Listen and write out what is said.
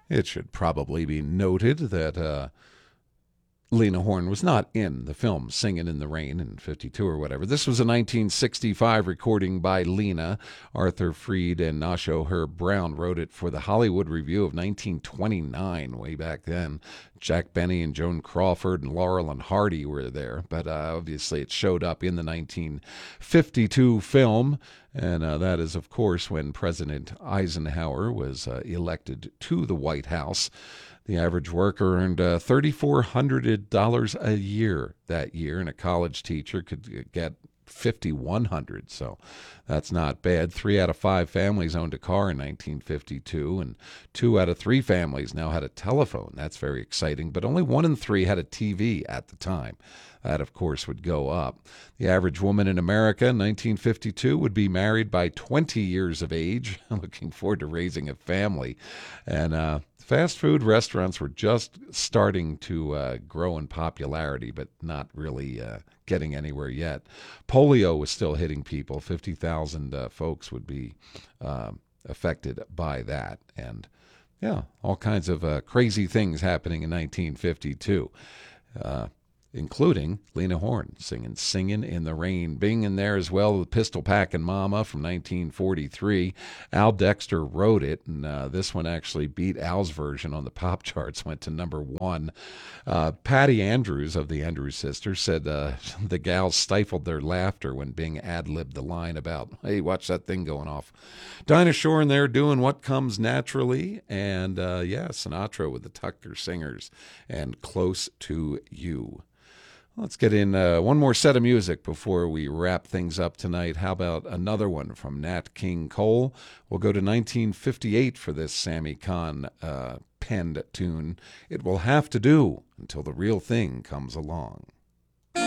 It should probably be noted that Lena Horne was not in the film Singin' in the Rain in 52 or whatever. This was a 1965 recording by Lena. Arthur Freed and Nasho Herb Brown wrote it for the Hollywood Review of 1929, way back then. Jack Benny and Joan Crawford and Laurel and Hardy were there, but obviously it showed up in the 1952 film, and that is, of course, when President Eisenhower was elected to the White House. The average worker earned $3,400 a year that year, and a college teacher could get $5,100. So that's not bad. 3 out of 5 families owned a car in 1952, and 2 out of 3 families now had a telephone. That's very exciting, but only 1 in 3 had a TV at the time. That, of course, would go up. The average woman in America in 1952 would be married by 20 years of age, looking forward to raising a family. And fast food restaurants were just starting to grow in popularity, but not really getting anywhere yet. Polio was still hitting people. 50,000 folks would be affected by that. And, yeah, all kinds of crazy things happening in 1952. Including Lena Horne Singin' in the Rain. Being in there as well, the Pistol Packin' Mama from 1943. Al Dexter wrote it, and this one actually beat Al's version on the pop charts, went to number 1. Patty Andrews of the Andrews Sisters said the gals stifled their laughter when Bing ad-libbed the line about, hey, watch that thing going off. Dinah Shore in there doing What Comes Naturally, and Sinatra with the Tucker Singers and Close to You. Let's get in one more set of music before we wrap things up tonight. How about another one from Nat King Cole? We'll go to 1958 for this Sammy Kahn penned tune. It Will Have to Do Until the Real Thing Comes Along.